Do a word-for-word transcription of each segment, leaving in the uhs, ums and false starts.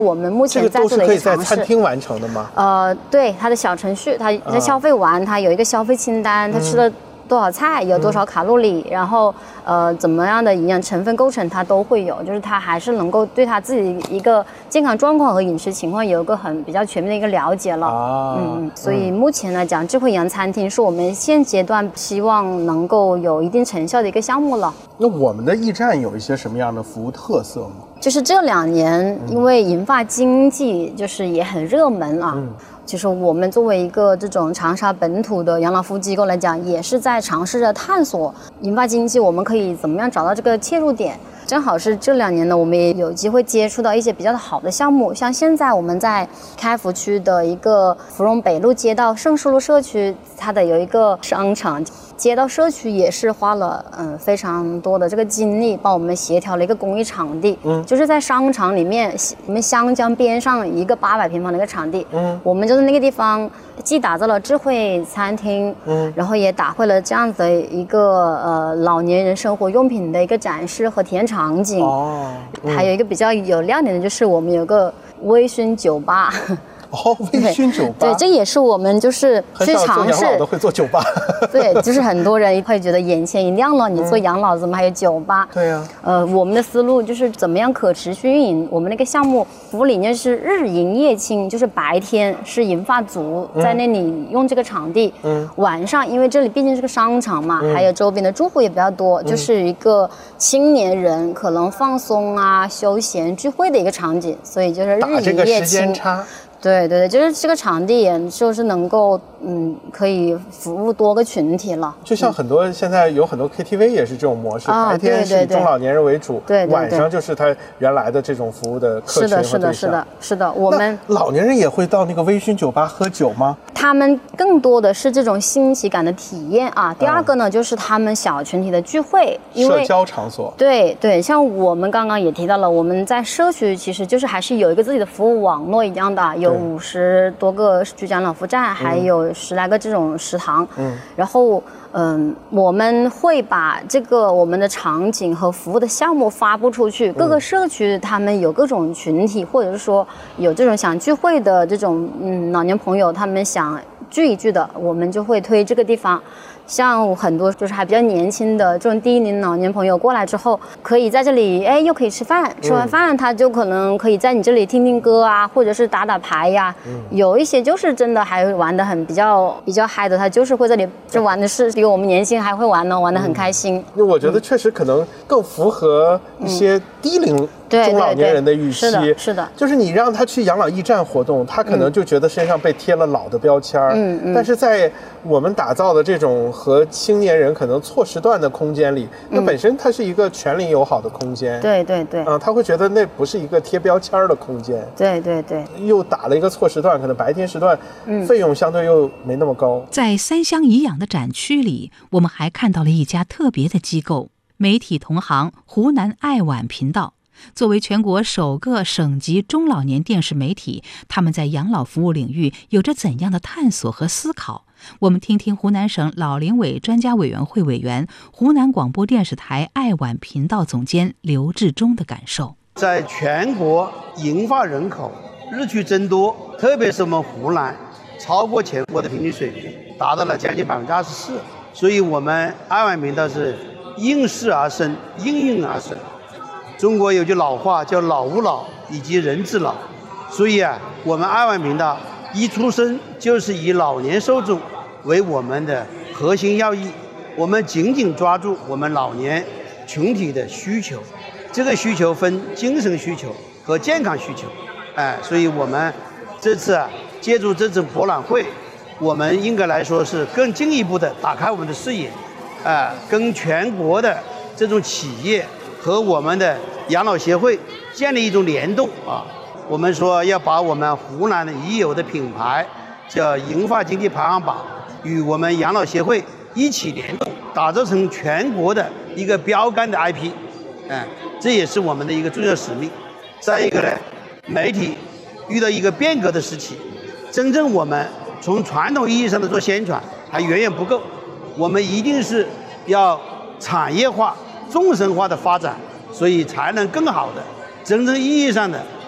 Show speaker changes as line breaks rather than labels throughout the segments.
我们目前在做的一个尝试，
这个都是可以在餐厅完成的吗？
呃，对，它的小程序，它它消费完，它有一个消费清单，它吃的多少菜，有多少卡路里，然后呃怎么样的营养成分构成，它都会有，就是它还是能够对它自己一个健康状况和饮食情况有一个很比较全面的一个了解了。
啊，
嗯，所以目前来讲，智慧营养餐厅是我们现阶段希望能够有一定成效的一个项目了。
那我们的驿站有一些什么样的服务特色吗？
就是这两年，因为银发经济就是也很热门啊。嗯，就是我们作为一个这种长沙本土的养老服务机构来讲，也是在尝试着探索银发经济，我们可以怎么样找到这个切入点。正好是这两年呢，我们也有机会接触到一些比较好的项目，像现在我们在开福区的一个芙蓉北路街道盛世路社区，它的有一个商场街道社区，也是花了嗯非常多的这个精力，帮我们协调了一个公益场地，嗯，就是在商场里面，我们湘江边上一个八百平方的一个场地，嗯，我们就是那个地方既打造了智慧餐厅，嗯，然后也打会了这样子的一个呃老年人生活用品的一个展示和体验场景。哦，嗯，还有一个比较有亮点的就是我们有个微醺酒吧。
哦，微醺酒吧，
对，这也是我们就是去尝试。
很少做养老的会做酒吧。
对，就是很多人会觉得眼前一亮了，你做养老怎么还有酒吧？
对呀。
呃，我们的思路就是怎么样可持续运营。我们那个项目服务理念是日营夜清，就是白天是银发族在那里用这个场地，嗯，晚上因为这里毕竟是个商场嘛，嗯，还有周边的住户也比较多，嗯，就是一个青年人可能放松啊、休闲聚会的一个场景，所以就是日营夜清。打这个时间差。对对对，就是这个场地，也就是能够嗯，可以服务多个群体了。
就像很多现在有很多 K T V 也是这种模式，
啊，
白天是以中老年人为主，
对对对，
晚上就是他原来的这种服务的客群和对象。
是的，是的，是的，是的。我们
老年人也会到那个微醺酒吧喝酒吗？
他们更多的是这种新奇感的体验啊。第二个呢，嗯，就是他们小群体的聚会，因为
社交场所。
对对，像我们刚刚也提到了，我们在社区其实就是还是有一个自己的服务网络一样的，有五十多个居家老服站，还有十来个这种食堂。嗯，然后嗯，我们会把这个我们的场景和服务的项目发布出去，各个社区他们有各种群体，或者是说有这种想聚会的这种嗯老年朋友，他们想聚一聚的，我们就会推这个地方。像很多就是还比较年轻的这种低龄老年朋友过来之后，可以在这里哎又可以吃饭，吃完饭他就可能可以在你这里听听歌啊，或者是打打牌呀。嗯，有一些就是真的还玩得很比较比较嗨的，他就是会这里这玩的是比我们年轻还会玩呢，玩得很开心。
嗯，我觉得确实可能更符合一些低龄中老年人的预期。
对对对，是的，是的，
就是你让他去养老驿站活动，他可能就觉得身上被贴了老的标签。嗯嗯，但是在我们打造的这种和青年人可能错时段的空间里，那本身它是一个全龄友好的空间。
对对对，
啊，他会觉得那不是一个贴标签的空间。
对对对，
又打了一个错时段，可能白天时段，嗯，费用相对又没那么高。
在三乡颐养的展区里，我们还看到了一家特别的机构——媒体同行湖南爱晚频道。作为全国首个省级中老年电视媒体，他们在养老服务领域有着怎样的探索和思考？我们听听湖南省老龄委专家委员会委员、湖南广播电视台爱晚频道总监刘志忠的感受。
在全国银发人口日趋增多，特别是我们湖南超过全国的平均水平，达到了将近百分之二十四。所以我们爱晚频道是应势而生，应运而生。中国有句老话叫老吾老以及人之老，所以啊，我们爱晚频道一出生就是以老年受众为我们的核心要义，我们紧紧抓住我们老年群体的需求，这个需求分精神需求和健康需求，哎，所以我们这次啊，借助这次博览会，我们应该来说是更进一步的打开我们的视野，哎，跟全国的这种企业和我们的养老协会建立一种联动啊。我们说要把我们湖南的已有的品牌叫银发经济排行榜与我们养老协会一起联动，打造成全国的一个标杆的 I P， 嗯，这也是我们的一个重要使命。再一个呢，媒体遇到一个变革的时期，真正我们从传统意义上的做宣传还远远不够，我们一定是要产业化、纵深化的发展，所以才能更好的、真正意义上的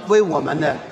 为我们的